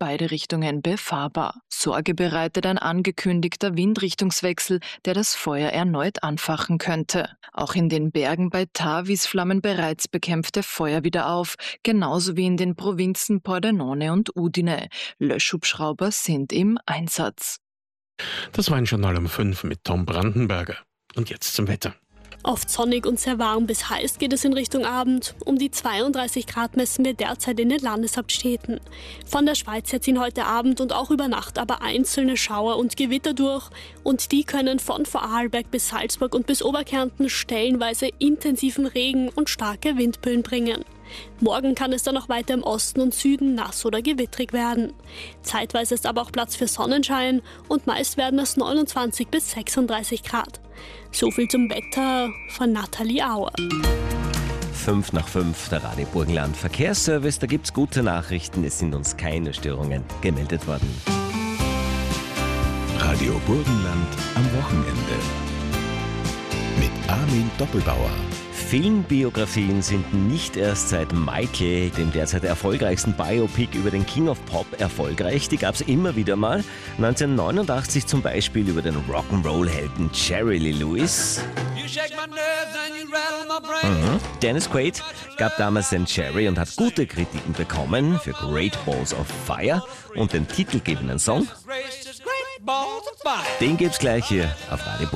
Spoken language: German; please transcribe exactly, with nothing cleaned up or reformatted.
beide Richtungen befahrbar. Sorge bereitet ein angekündigter Windrichtungswechsel, der das Feuer erneut anfachen könnte. Auch in den Bergen bei Tavis flammen bereits bekämpfte Feuer wieder auf, genauso wie in den Provinzen Pordenone und Udine. Löschhubschrauber sind im Einsatz. Das war ein Journal um fünf mit Tom Brandenberger. Und jetzt zum Wetter. Oft sonnig und sehr warm bis heiß geht es in Richtung Abend. Um die zweiunddreißig Grad messen wir derzeit in den Landeshauptstädten. Von der Schweiz her ziehen heute Abend und auch über Nacht aber einzelne Schauer und Gewitter durch. Und die können von Vorarlberg bis Salzburg und bis Oberkärnten stellenweise intensiven Regen und starke Windböen bringen. Morgen kann es dann noch weiter im Osten und Süden nass oder gewittrig werden. Zeitweise ist aber auch Platz für Sonnenschein und meist werden es neunundzwanzig bis sechsunddreißig Grad. So viel zum Wetter von Nathalie Auer. Fünf nach fünf, der Radio Burgenland Verkehrsservice. Da gibt's gute Nachrichten. Es sind uns keine Störungen gemeldet worden. Radio Burgenland am Wochenende. Mit Armin Doppelbauer. Filmbiografien sind nicht erst seit Michael, dem derzeit erfolgreichsten Biopic über den King of Pop, erfolgreich. Die gab es immer wieder mal. neunzehnhundertneunundachtzig zum Beispiel über den Rock'n'Roll-Helden Jerry Lee Lewis. Mhm. Dennis Quaid gab damals den Jerry und hat gute Kritiken bekommen für Great Balls of Fire und den titelgebenden Song. Den gibt's gleich hier auf Radio